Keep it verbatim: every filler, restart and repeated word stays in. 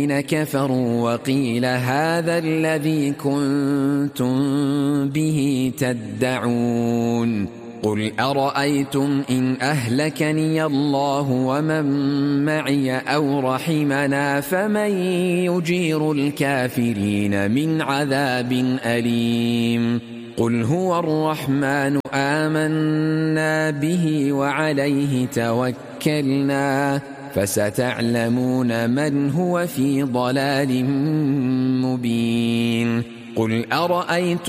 كفروا وقيل هذا الذي كنتم به تدعون قل أرأيتم إن أهلكني الله ومن معي أو رحمنا فمن يجير الكافرين من عذاب أليم قل هو الرحمن آمنا به وعليه توكلنا فستعلمون من هو في ضلال مبين قل أرأيتم